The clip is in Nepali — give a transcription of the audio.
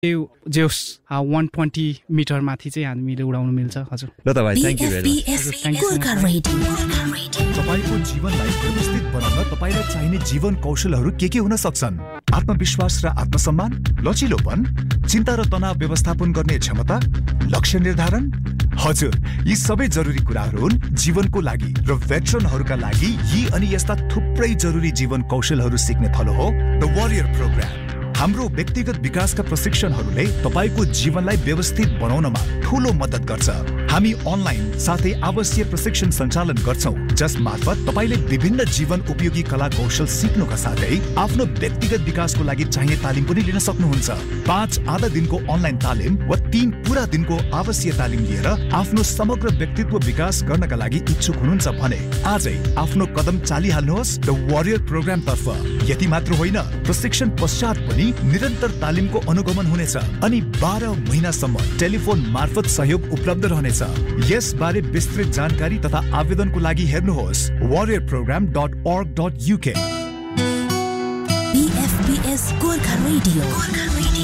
जो 120 मिटर माथि चाहिँ हामीले उडाउन मिल्छ हजुर ल त भाइ थ्यांक यू भेरी मच तपाईको जीवनलाई व्यवस्थित बनाउन तपाईलाई चाहिने जीवन कौशलहरू के हुन सक्छन् आत्मविश्वास र आत्मसम्मान लचिलोपन चिन्ता र तनाव व्यवस्थापन गर्ने क्षमता लक्ष्य निर्धारण हजुर यी सबै जरुरी कुराहरू हुन् जीवनको लागि र भेटरनहरूका लागि यी अनि यस्ता थुप्रै जरुरी जीवन कौशलहरू सिक्ने थलो हो द वरियर प्रोग्राम हाम्रो व्यक्तिगत विकासका प्रशिक्षणहरूले तपाईको जीवनलाई व्यवस्थित बनाउनमा ठूलो मद्दत गर्छ हामी अनलाइन साथै आवश्यक प्रशिक्षण सञ्चालन गर्छौं जसमार्फत तपाईले विभिन्न जीवन उपयोगी कला कौशल सिक्नुका साथै आफ्नो व्यक्तिगत विकासको लागि चाहिने तालिम पनि लिन सक्नुहुन्छ 5 आधा दिनको अनलाइन तालिम वा 3 पूरा दिनको आवश्यक तालिम लिएर आफ्नो समग्र व्यक्तित्व विकास गर्नका लागि इच्छुक हुनुहुन्छ भने आजै आफ्नो कदम चालिहाल्नुहोस् द वरियर प्रोग्राम तर्फ यति मात्र होइन प्रशिक्षण पश्चात पनि निरन्तर तालिमको अनुगमन हुनेछ अनि 12 महिनासम्म टेलिफोन मार्फत सहयोग उपलब्ध रहनेछ यस बारे विस्तृत जानकारी तथा आवेदनको लागि हेर्नुहोस् warriorprogram.org.uk BFBS Gorkha Radio